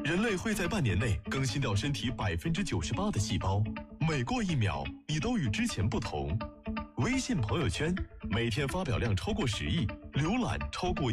人类会在半年内更新掉身体98%的细胞，每过1秒，你都与之前不同。微信朋友圈每天发表量超过10亿，浏览超过